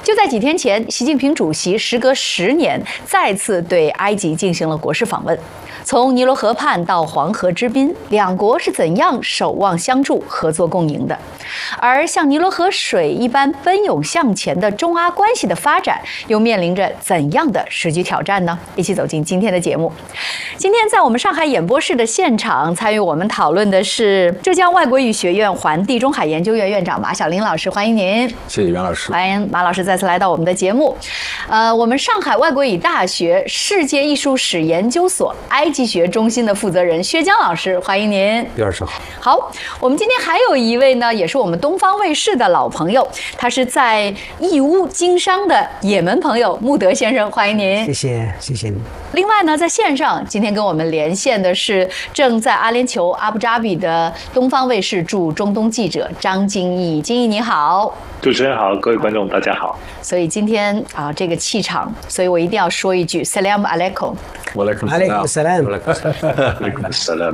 就在几天前，习近平主席时隔10年再次对埃及进行了国事访问。从尼罗河畔到黄河之滨，两国是怎样守望相助、合作共赢的？而像尼罗河水一般奔涌向前的中阿关系的发展，又面临着怎样的实际挑战呢？一起走进今天的节目。今天在我们上海演播室的现场，参与我们讨论的是浙江外国语学院环地中海研究院院长马晓林老师，欢迎您。 谢谢袁老师， 欢迎马老师再次来到我们的节目。我们上海外国语大学世界艺术史研究所埃及学中心的负责人薛江老师，欢迎您。 袁老师好。 好，我们今天还有一位呢，也是我们东方卫视的老朋友，他是在义乌经商的也门朋友穆德先生，欢迎您。 谢谢你。 另外呢，在线上今天跟我们连线的是正在阿联酋阿布扎比的东方卫视驻中东记者张金毅，金毅你好。 主持人好，各位观众大家好。 所以今天这个气场，所以我一定要说一句 Salam alaikum。 Alaikum salam。 Alaikum salam。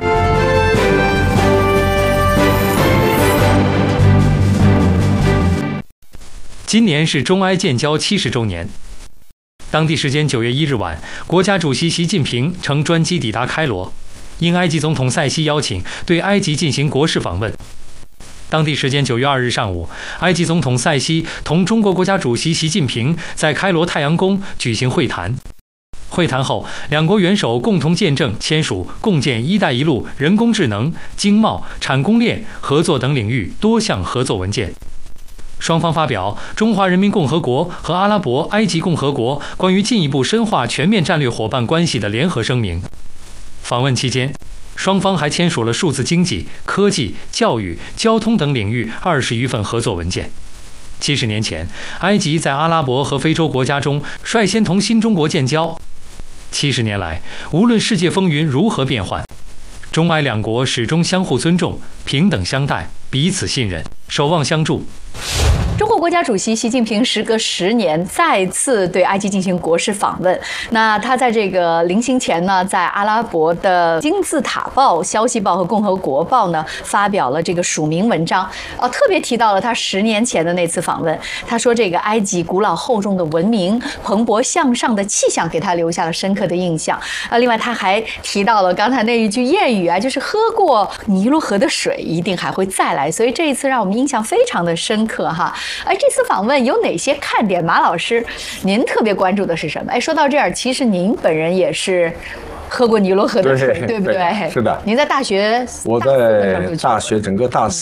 今年是中埃建交70周年。当地时间9月1日晚，国家主席习近平乘专机抵达开罗，应埃及总统塞西邀请，对埃及进行国事访问。当地时间9月2日上午，埃及总统塞西同中国国家主席习近平在开罗太阳宫举行会谈。会谈后，两国元首共同见证签署共建“一带一路”人工智能、经贸、产供链合作等领域多项合作文件。双方发表《中华人民共和国和阿拉伯埃及共和国关于进一步深化全面战略伙伴关系的联合声明》。访问期间，双方还签署了数字经济、科技、教育、交通等领域20余份合作文件。70年前，埃及在阿拉伯和非洲国家中率先同新中国建交。70年来，无论世界风云如何变幻，中埃两国始终相互尊重、平等相待、彼此信任、守望相助。 中国国家主席习近平时隔10年再次对埃及进行国事访问。那他在这个临行前呢，在阿拉伯的金字塔报、消息报和共和国报呢发表了这个署名文章，特别提到了他10年前的那次访问。他说，这个埃及古老厚重的文明、蓬勃向上的气象给他留下了深刻的印象。另外他还提到了刚才那一句谚语啊，就是喝过尼罗河的水，一定还会再来。所以这一次让我们印象非常的深刻哈。这次访问有哪些看点？马老师，您特别关注的是什么？说到这儿，其实您本人也是喝过尼罗河的水，对不对？ 是的。 您在大学？ 我在大学整个大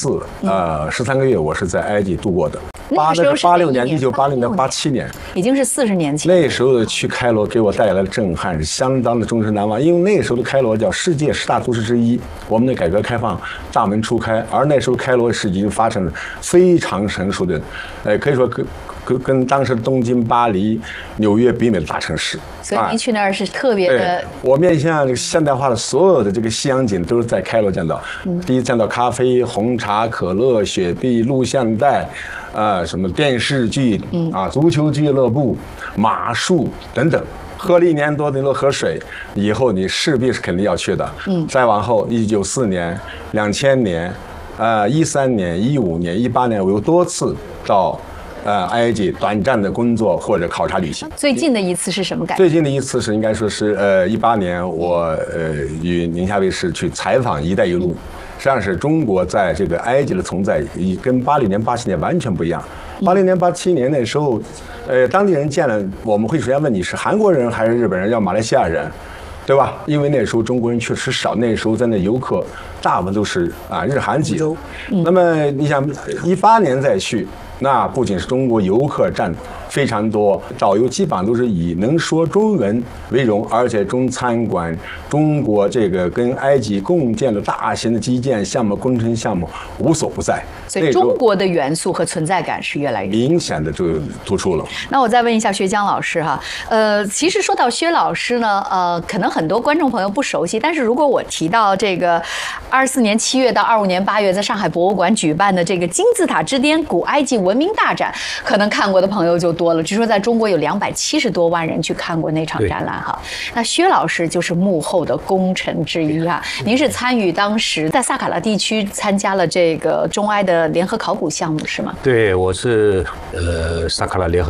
4，13个月，我是在埃及度过的。1986年、87年，已经是 40年前。 那时候去开罗给我带来的震撼是相当的终身难忘，因为那时候的开罗叫世界10大都市之一，我们的改革开放大门初开，而那时候开罗是已经发展了非常成熟的，可以说跟当时东京、巴黎、纽约媲美的大城市。 所以您去那儿是特别的。 我面向这个现代化的所有的这个西洋景都是在开罗见到。第一见到咖啡、红茶、可乐、雪碧、录像带，什么电视剧足球俱乐部、马术等等。喝了1年多的尼罗河水以后，你势必是肯定要去的。再往后，1994年、2000年、13年、15年、18年，我有多次到埃及短暂的工作或者考察旅行。 最近的一次是什么感觉？ 最近的一次是应该说是18年，我与宁夏卫视去采访“一带一路”，实际上是中国在这个埃及的存在跟80年、87年完全不一样。80年、87年那时候，当地人见了我们会首先问你是韩国人还是日本人，要马来西亚人，对吧？因为那时候中国人确实少，那时候在那游客大部分都是日韩籍。那么你想18年再去，那不仅是中国游客占非常多，导游基本上都是以能说中文为荣，而且中餐馆、中国这个跟埃及共建的大型的基建项目、工程项目无所不在。 所以中国的元素和存在感是越来越明显的就突出了。 那我再问一下薛江老师哈，其实说到薛老师呢，可能很多观众朋友不熟悉，但是如果我提到这个24年7月到25年8月在上海博物馆举办的这个金字塔之巅古埃及文明大展，可能看过的朋友就多了。据说在中国有270多万人去看过那场展览哈。那薛老师就是幕后的功臣之一啊。您是参与当时在萨卡拉地区参加了这个中埃的联合考古项目是吗？ 对，我是萨卡拉联合